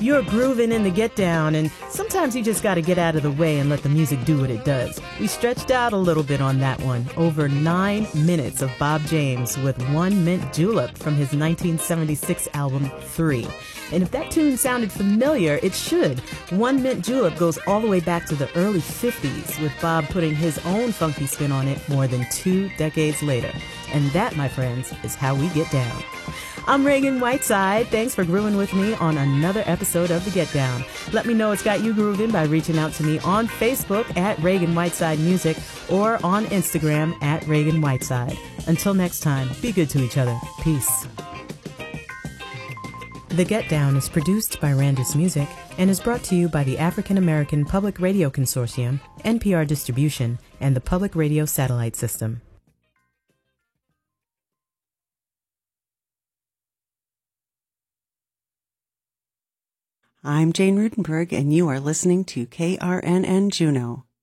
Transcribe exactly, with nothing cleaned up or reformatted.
You're grooving in the Get Down, and sometimes you just got to get out of the way and let the music do what it does. We stretched out a little bit on that one. Over nine minutes of Bob James with One Mint Julep from his nineteen seventy-six album, Three. And if that tune sounded familiar, it should. One Mint Julep goes all the way back to the early fifties, with Bob putting his own funky spin on it more than two decades later. And that, my friends, is how we get down. I'm Reagan Whiteside. Thanks for grooving with me on another episode of The Get Down. Let me know it's got you grooving by reaching out to me on Facebook at Reagan Whiteside Music or on Instagram at Reagan Whiteside. Until next time, be good to each other. Peace. The Get Down is produced by Randus Music and is brought to you by the African American Public Radio Consortium, N P R Distribution, and the Public Radio Satellite System. I'm Jane Rutenberg, and you are listening to K R N N Juneau.